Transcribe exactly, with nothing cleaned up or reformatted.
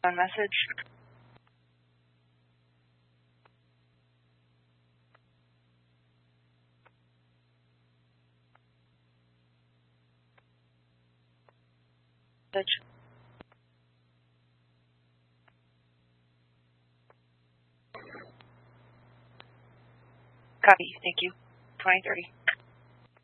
On message. Message. Copy. Thank you. twenty thirty.